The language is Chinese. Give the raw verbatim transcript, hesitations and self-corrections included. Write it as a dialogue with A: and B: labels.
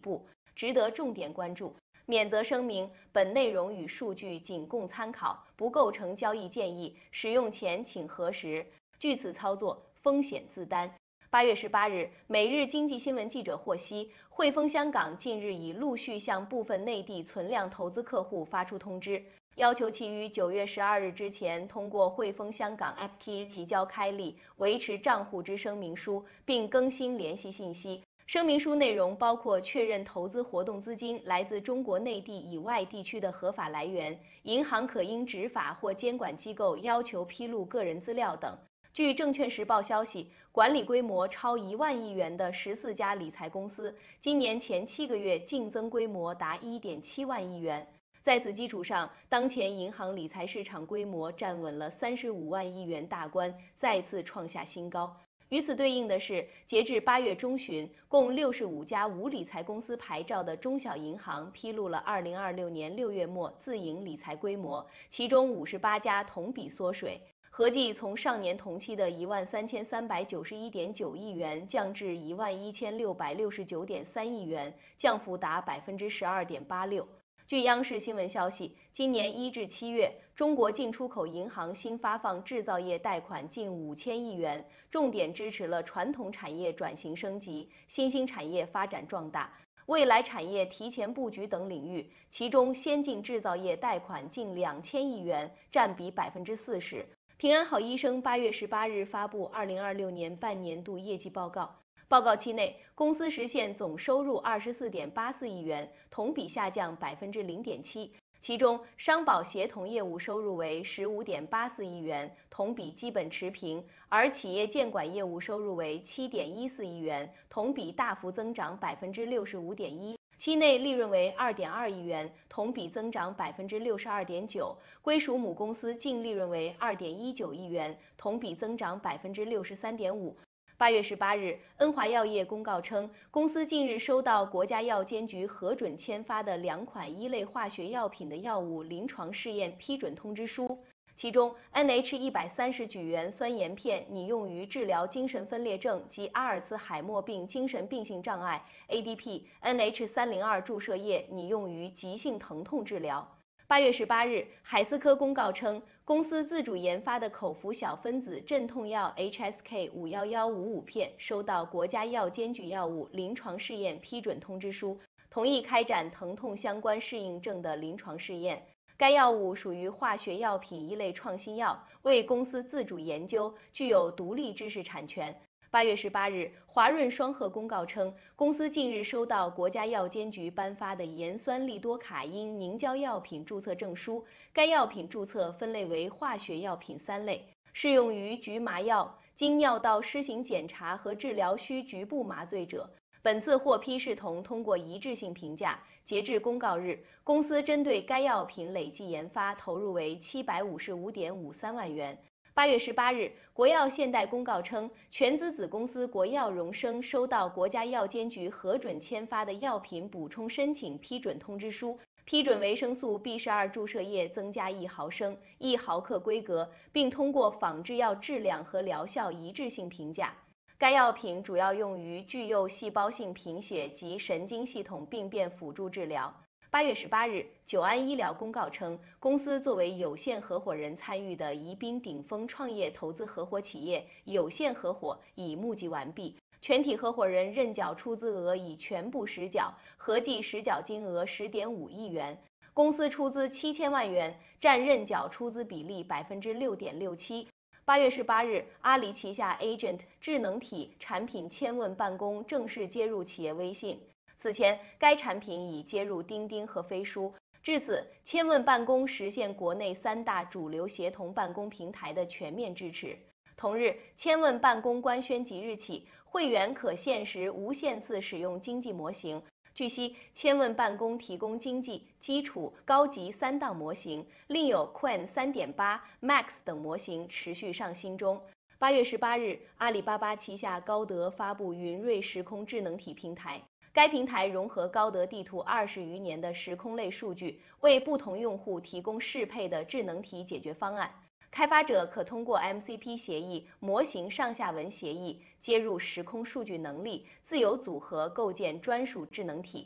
A: 步，值得重点关注。免责声明：本内容与数据仅供参考，不构成交易建议，使用前请核实。据此操作，风险自担。八月十八日，每日经济新闻记者获悉，汇丰香港近日已陆续向部分内地存量投资客户发出通知，要求其于九月十二日之前通过汇丰香港 A P P 提交开立、维持账户之声明书，并更新联系信息。声明书内容包括确认投资活动资金来自中国内地以外地区的合法来源，银行可因执法或监管机构要求披露个人资料等。据证券时报消息，管理规模超一万亿元的十四家理财公司，今年前七个月净增规模达一点七万亿元。在此基础上，当前银行理财市场规模站稳了三十五万亿元大关，再次创下新高。与此对应的是，截至八月中旬，共六十五家无理财公司牌照的中小银行披露了二零二六年六月末自营理财规模，其中五十八家同比缩水。合计从上年同期的一万三千三百九十一点九亿元降至一万一千六百六十九点三亿元，降幅达百分之十二点八六。据央视新闻消息，今年一至七月，中国进出口银行新发放制造业贷款近五千亿元，重点支持了传统产业转型升级、新兴产业发展壮大、未来产业提前布局等领域，其中先进制造业贷款近两千亿元，占比百分之四十。平安好医生八月十八日发布二零二六年半年度业绩报告。报告期内，公司实现总收入二十四点八四亿元，同比下降百分之零点七。其中，商保协同业务收入为十五点八四亿元，同比基本持平；而企业监管业务收入为七点一四亿元，同比大幅增长百分之六十五点一。期内利润为二点二亿元，同比增长百分之六十二点九，归属母公司净利润为二点一九亿元，同比增长百分之六十三点五。八月十八日，恩华药业公告称，公司近日收到国家药监局核准签发的两款一类化学药品的药物临床试验批准通知书。其中 N H 一百三十举元酸盐片拟用于治疗精神分裂症及阿尔茨海默病精神病性障碍 A D P N H 三零二注射液拟用于急性疼痛治疗。八月十八日，海思科公告称，公司自主研发的口服小分子镇痛药 H S K 五一一五五片收到国家药监局药物临床试验批准通知书，同意开展疼痛相关适应症的临床试验。该药物属于化学药品一类创新药，为公司自主研究，具有独立知识产权。八月十八日，华润双鹤公告称，公司近日收到国家药监局颁发的盐酸利多卡因凝胶药品注册证书，该药品注册分类为化学药品三类，适用于局麻药、经尿道施行检查和治疗需局部麻醉者。本次获批视同通过一致性评价。截至公告日，公司针对该药品累计研发投入为七百五十五点五三万元。八月十八日，国药现代公告称，全资子公司国药荣生收到国家药监局核准签发的药品补充申请批准通知书，批准维生素 B 十二注射液增加一毫升、一毫克规格，并通过仿制药质量和疗效一致性评价。该药品主要用于具有细胞性贫血及神经系统病变辅助治疗。八月十八日，久安医疗公告称，公司作为有限合伙人参与的宜宾顶峰创业投资合伙企业有限合伙已募集完毕，全体合伙人认缴出资额已全部实缴，合计实缴金额十点五亿元。公司出资七千万元，占认缴出资比例百分之六点六七。八月十八日，阿里旗下 Agent 智能体产品千问办公正式接入企业微信。此前，该产品已接入钉钉和飞书。至此，千问办公实现国内三大主流协同办公平台的全面支持。同日，千问办公官宣即日起，会员可限时无限次使用经济模型。据悉，千问办公提供经济、基础、高级三档模型，另有 Qwen 三点八、Max 等模型持续上新中。八月十八日，阿里巴巴旗下高德发布云瑞时空智能体平台。该平台融合高德地图二十余年的时空类数据，为不同用户提供适配的智能体解决方案。开发者可通过 M C P 协议、模型上下文协议接入时空数据能力，自由组合构建专属智能体。